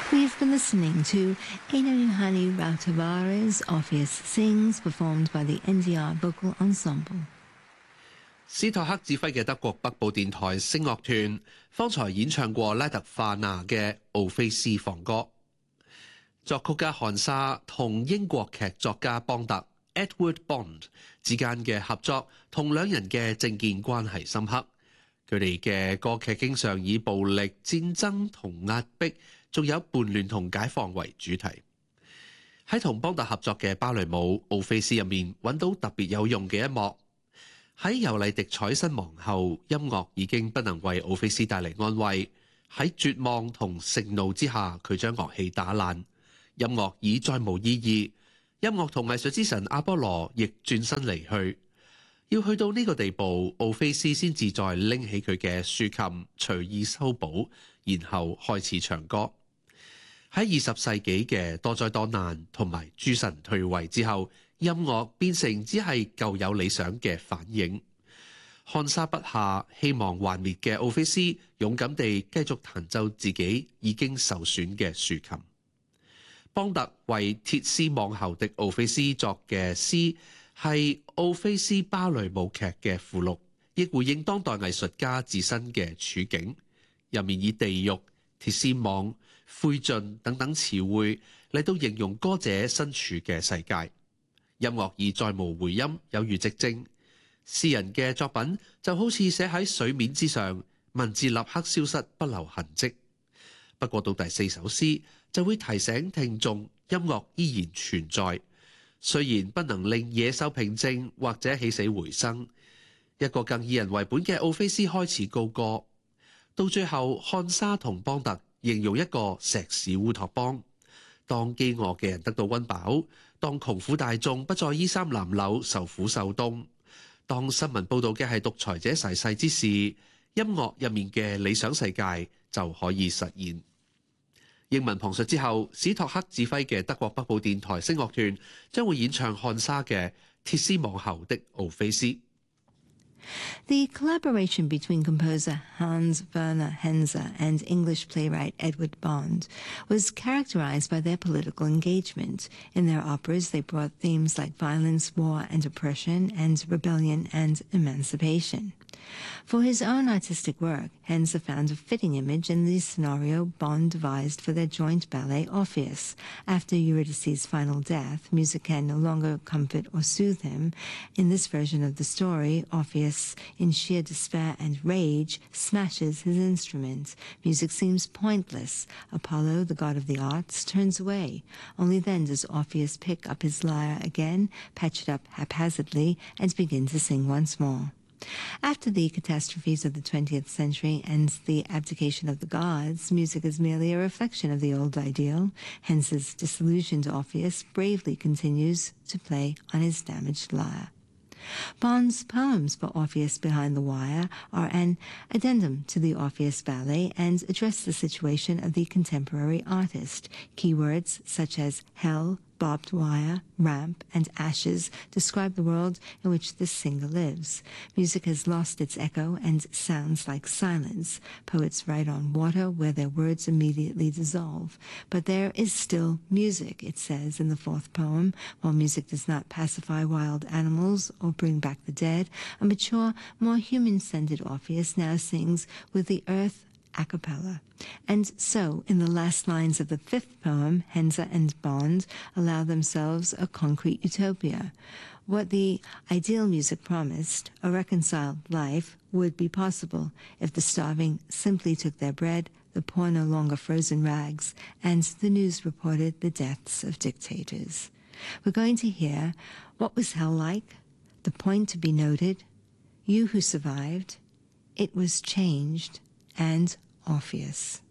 We've been listening to Enohani Rautavares Orpheus Sings, performed by the NDR Vocal Ensemble. 斯托克指揮嘅德國北部電台聲樂團方才演唱過拉特化拿嘅《奧菲斯房歌》。作曲家漢莎同英國劇作家邦特 Edward Bond 之間嘅合作同兩人嘅政見關係深刻。佢哋嘅歌劇經常以暴力、戰爭同壓迫，仲有叛亂同解放為主題。喺同邦特合作嘅芭蕾舞《奧菲斯》入面揾到特別有用嘅一幕。喺尤麗迪彩身亡後，音樂已經不能為奧菲斯帶嚟安慰。喺絕望同盛怒之下，佢將樂器打爛，音樂已再無意義。音樂同藝術之神阿波羅亦轉身離去。要去到呢個地步，奧菲斯先至再拎起佢嘅豎琴，隨意修補，然後開始唱歌。喺20世紀嘅多災多難同埋諸神退位之後，音樂變成只係舊有理想嘅反映。漢莎筆下希望幻滅嘅奧菲斯，勇敢地繼續彈奏自己已經受損嘅豎琴。邦特為鐵絲網後的奧菲斯作嘅詩，係奧菲斯芭蕾舞劇嘅附錄，亦回應當代藝術家自身嘅處境。入面以地獄、鐵絲網、灰燼等等詞彙嚟到形容歌者身處嘅世界。音樂已再無回音，有如寂靜。詩人嘅作品就好似寫喺水面之上，文字立刻消失，不留痕跡。不過到第4首詩就會提醒聽眾，音樂依然存在，雖然不能令野獸平靜或者起死回生。一個更以人為本嘅奧菲斯開始高歌，到最後漢莎同邦特形容一個石屎烏托邦。當飢餓嘅人得到溫飽，當窮苦大眾不再衣衫襤褸受苦受凍，當新聞報導嘅係獨裁者逝世之時，音樂入面嘅理想世界就可以實現。英文旁述之後，史托克指揮嘅德國北部電台聲樂團將會演唱漢莎嘅鐵絲網後的奧菲斯。 The collaboration between composer Hans Werner Henze and English playwright Edward Bond was characterized by their political engagement. In their operas, they brought themes like violence, war and oppression, and rebellion and emancipation. For his own artistic work, Henze found a fitting image in the scenario Bond devised for their joint ballet Orpheus. After Eurydice's final death, music can no longer comfort or soothe him. In this version of the story, Orpheus, in sheer despair and rage, smashes his instrument. Music seems pointless. Apollo, the god of the arts, turns away. Only then does Orpheus pick up his lyre again, patch it up haphazardly, and begin to sing once more. After the catastrophes of the 20th century and the abdication of the gods, music is merely a reflection of the old ideal. Henze's disillusioned Orpheus bravely continues to play on his damaged lyre. Bond's poems for Orpheus Behind the Wire are an addendum to the Orpheus ballet and address the situation of the contemporary artist. Keywords such as hell, barbed wire, ramp, and ashes describe the world in which this singer lives. Music has lost its echo and sounds like silence. Poets write on water where their words immediately dissolve. But there is still music, it says in the 4th poem. While music does not pacify wild animals or bring back the dead, a mature, more human-centered Orpheus now sings with the earth a cappella. And so, in the last lines of the 5th poem, Henze and Bond allow themselves a concrete utopia. What the ideal music promised, a reconciled life, would be possible if the starving simply took their bread, the poor no longer froze in rags, and the news reported the deaths of dictators. We're going to hear What Was Hell Like? The Point to be Noted, You Who Survived, It Was Changed, and Orpheus.